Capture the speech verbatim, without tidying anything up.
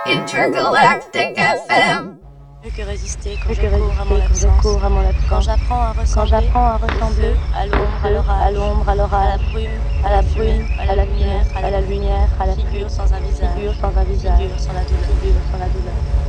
Intergalactic F M. Plus que résister quand Plus je que cours à mon résister quand je absence. cours à mon absence. Quand j'apprends à Quand ressembler, j'apprends à ressembler au feu, à l'ombre, à l'orage, à l'ombre, à à la l'orage, brume, à la fumée, brume, à la lumière, à la lumière, à la figure sans un visage, figure sans un visage, figure sans la douleur. figure sans la douleur.